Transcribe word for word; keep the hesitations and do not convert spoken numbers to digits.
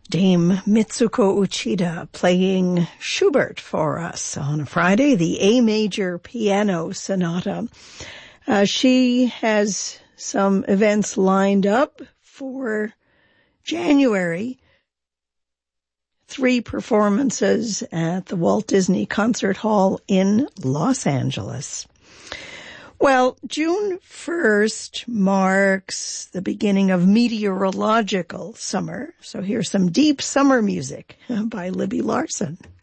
Dame Mitsuko Uchida playing Schubert for us on a Friday, the A major piano sonata. Uh, she has some events lined up for January. Three performances at the Walt Disney Concert Hall in Los Angeles. Well, June first marks the beginning of meteorological summer. So here's some deep summer music by Libby Larsen.